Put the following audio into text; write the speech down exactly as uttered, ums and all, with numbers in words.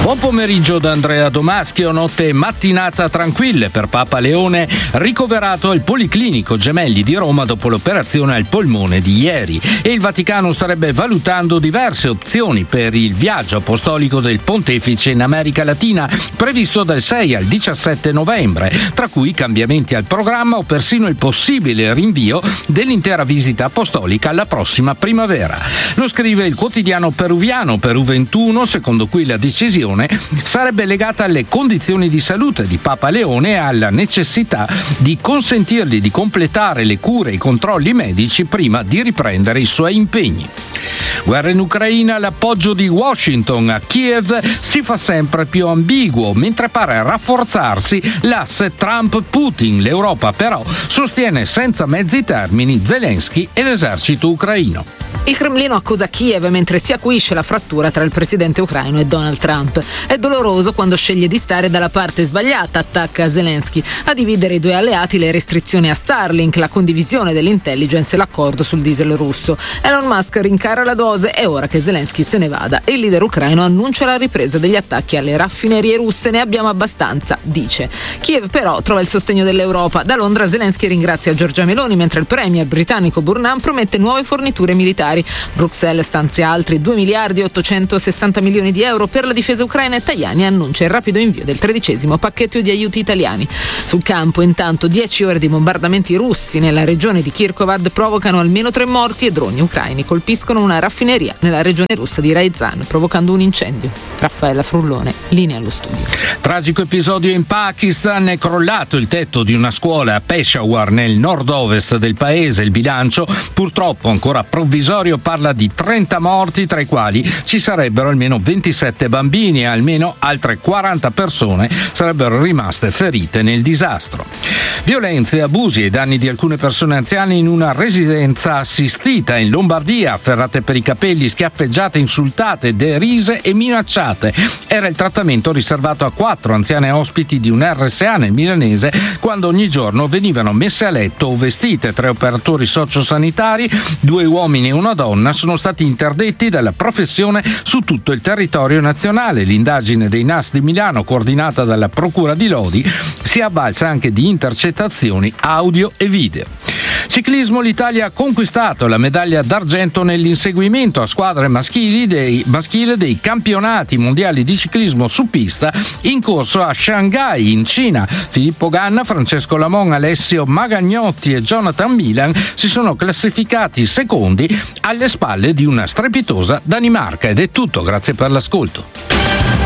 Buon pomeriggio da Andrea Domaschio. Notte e mattinata tranquille per Papa Leone, ricoverato al Policlinico Gemelli di Roma dopo l'operazione al polmone di ieri. E il Vaticano starebbe valutando diverse opzioni per il viaggio apostolico del pontefice in America Latina, previsto dal sei al diciassette novembre, tra cui cambiamenti al programma o persino il possibile rinvio dell'intera visita apostolica alla prossima primavera. Lo scrive il quotidiano peruviano Perù ventuno, secondo cui la decisione sarebbe legata alle condizioni di salute di Papa Leone e alla necessità di consentirgli di completare le cure e i controlli medici prima di riprendere i suoi impegni. Guerra in Ucraina, l'appoggio di Washington a Kiev si fa sempre più ambiguo, mentre pare rafforzarsi l'asse Trump-Putin. L'Europa però sostiene senza mezzi termini Zelensky e l'esercito ucraino. Il Cremlino accusa Kiev mentre si acuisce la frattura tra il presidente ucraino e Donald Trump. È doloroso quando sceglie di stare dalla parte sbagliata, attacca Zelensky. A dividere i due alleati le restrizioni a Starlink, la condivisione dell'intelligence e l'accordo sul diesel russo. Elon Musk rincara la dose, è ora che Zelensky se ne vada. E il leader ucraino annuncia la ripresa degli attacchi alle raffinerie russe. Ne abbiamo abbastanza, dice. Kiev però trova il sostegno dell'Europa. Da Londra Zelensky ringrazia Giorgia Meloni, mentre il premier britannico Burnham promette nuove forniture militari. Bruxelles stanzia altri due miliardi e ottocentosessanta milioni di euro per la difesa ucraina e Tajani annuncia il rapido invio del tredicesimo pacchetto di aiuti italiani. Sul campo, intanto, dieci ore di bombardamenti russi nella regione di Kirkovad provocano almeno tre morti e droni ucraini colpiscono una raffineria nella regione russa di Ryazan, provocando un incendio. Raffaella Frullone, linea allo studio. Tragico episodio in Pakistan, è crollato il tetto di una scuola a Peshawar nel nord-ovest del paese. Il bilancio, purtroppo ancora provvisorio, parla di trenta morti, tra i quali ci sarebbero almeno ventisette bambini e almeno altre quaranta persone sarebbero rimaste ferite nel disastro. Violenze, abusi e danni di alcune persone anziane in una residenza assistita in Lombardia, afferrate per i capelli, schiaffeggiate, insultate, derise e minacciate. Era il trattamento riservato a quattro anziane ospiti di un R S A nel milanese quando ogni giorno venivano messe a letto o vestite. Tre operatori sociosanitari, due uomini e una donna, sono stati interdetti dalla professione su tutto il territorio nazionale. L'indagine dei N A S di Milano, coordinata dalla Procura di Lodi, si è avvalsa anche di intercettazioni audio e video. Ciclismo, l'Italia ha conquistato la medaglia d'argento nell'inseguimento a squadre maschili dei, maschile dei campionati mondiali di ciclismo su pista in corso a Shanghai, in Cina. Filippo Ganna, Francesco Lamon, Alessio Magagnotti e Jonathan Milan si sono classificati secondi alle spalle di una strepitosa Danimarca. Ed è tutto, grazie per l'ascolto.